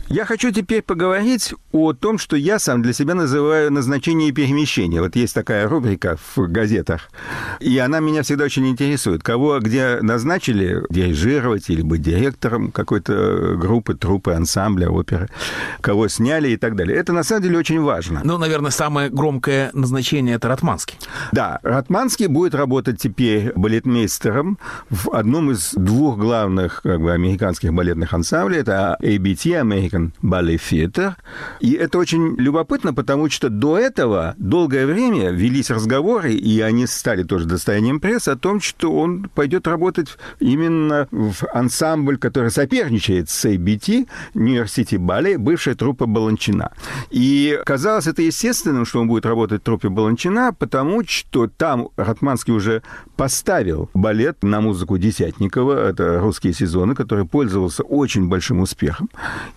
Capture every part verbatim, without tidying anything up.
Я хочу теперь поговорить о том, что я сам для себя называю назначение и перемещение. Вот есть такая рубрика в газетах, и она меня всегда очень интересует. Кого где назначили дирижировать или быть директором какой-то группы, труппы, ансамбля, оперы, кого сняли и так далее. Это на самом деле очень важно. Ну, наверное, самое громкое назначение – это Ратманский. Да, Ратманский будет работать теперь балетмейстером в одном из двух главных как бы, американских балетных ансамблей. Это эй би ти, American Ballet Theatre. И это очень любопытно, потому что до этого долгое время велись разговоры, и они стали тоже достоянием прессы, о том, что он пойдет работать именно в ансамбль, который соперничает с эй би ти, New York City Ballet, бывшая труппа Баланчина. И казалось это естественным, что он будет работать в труппе Баланчина, потому что там Ратманский уже поставил балет на музыку Десятникова, это «Русские сезоны», который пользовался очень большим успехом.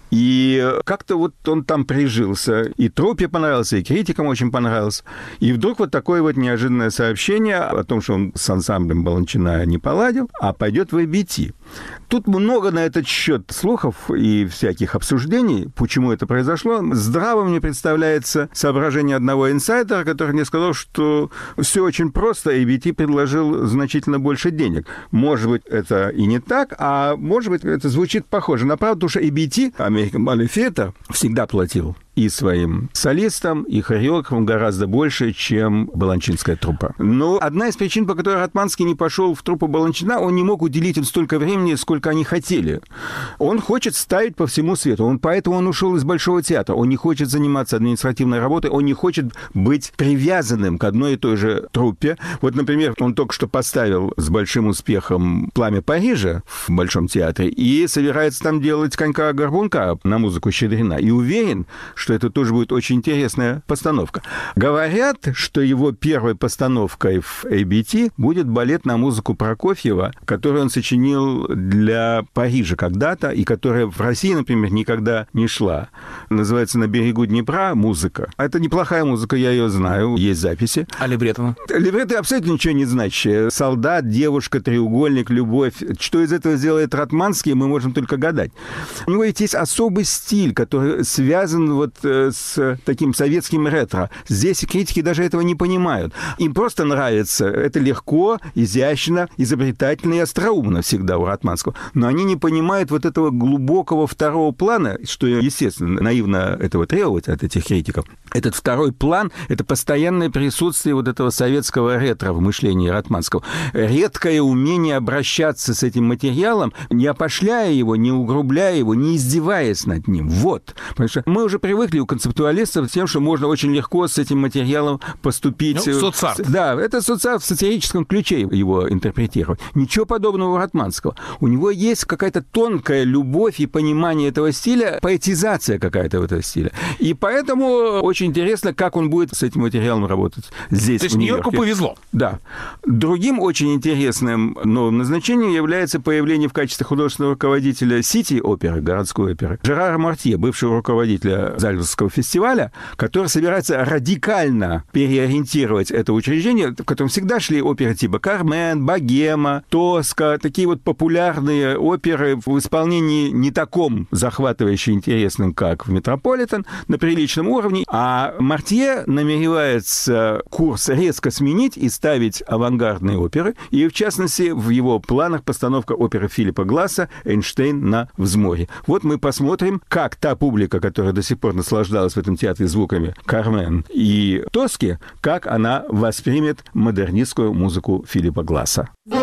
И как-то вот он там прижился, и труппе понравился, и критикам очень понравился. И вдруг вот такое вот неожиданное сообщение о том, что он с ансамблем Баланчина не поладил, а пойдет в эй би ти. Тут много на этот счет слухов и всяких обсуждений, почему это произошло. Здраво мне представляется соображение одного инсайдера, который мне сказал, что все очень просто, эй би ти предложил значительно больше денег. Может быть, это и не так, а может быть, это звучит похоже на правду, потому что эй би ти, American Ballet Theatre, всегда платил и своим солистам, и хореографам гораздо больше, чем баланчинская труппа. Но одна из причин, по которой Ратманский не пошел в труппу Баланчина, он не мог уделить им столько времени, сколько они хотели. Он хочет ставить по всему свету. Он, поэтому он ушел из Большого театра. Он не хочет заниматься административной работой, он не хочет быть привязанным к одной и той же труппе. Вот, например, он только что поставил с большим успехом «Пламя Парижа» в Большом театре и собирается там делать «Конька-горбунка» на музыку Щедрина. И уверен, что это тоже будет очень интересная постановка. Говорят, что его первой постановкой в эй би ти будет балет на музыку Прокофьева, который он сочинил для Парижа когда-то, и которая в России, например, никогда не шла. Называется «На берегу Днепра» музыка. Это неплохая музыка, я ее знаю, есть записи. А либретто? Либретто абсолютно ничего не значит. Солдат, девушка, треугольник, любовь. Что из этого сделает Ратманский, мы можем только гадать. У него есть особый стиль, который связан вот с таким советским ретро. Здесь критики даже этого не понимают. Им просто нравится. Это легко, изящно, изобретательно и остроумно всегда у Ратманского. Но они не понимают вот этого глубокого второго плана, что, естественно, наивно этого требовать от этих критиков. Этот второй план — это постоянное присутствие вот этого советского ретро в мышлении Ратманского. Редкое умение обращаться с этим материалом, не опошляя его, не угрубляя его, не издеваясь над ним. Вот. Потому что мы уже привыкли у концептуалистов тем, что можно очень легко с этим материалом поступить. Ну, соцарт. Да, это соцарт в сатирическом ключе его интерпретировать. Ничего подобного у Ратманского. У него есть какая-то тонкая любовь и понимание этого стиля, поэтизация какая-то в этого стиля. И поэтому очень интересно, как он будет с этим материалом работать здесь, То есть в Нью-Йорке. Нью-Йорку повезло. Да. Другим очень интересным новым назначением является появление в качестве художественного руководителя Сити-оперы, городской оперы, Жерара Мартье, бывшего руководителя Зальцбургского фестиваля, который собирается радикально переориентировать это учреждение, в котором всегда шли оперы типа «Кармен», «Богема», «Тоска», такие вот популярные оперы в исполнении не таком захватывающе интересным, как в «Метрополитен», на приличном уровне. А Мартье намеревается курс резко сменить и ставить авангардные оперы. И, в частности, в его планах постановка оперы Филиппа Гласса «Эйнштейн на взморье». Вот мы посмотрим, как та публика, которая до сих пор наслаждалась в этом театре звуками «Кармен» и «Тоски», как она воспримет модернистскую музыку Филиппа Гласса.